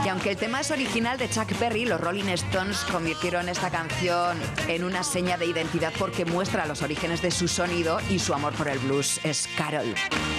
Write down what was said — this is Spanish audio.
Y aunque el tema es original de Chuck Berry, los Rolling Stones convirtieron esta canción en una seña de identidad porque muestra los orígenes de su sonido y su amor por el blues. Es Carol.